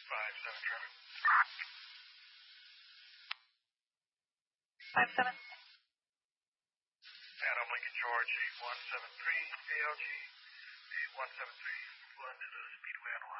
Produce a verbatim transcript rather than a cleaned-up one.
five seven traffic. Five seven. Adam Lincoln George eight one seven three A L G eight one seven three London Speedway on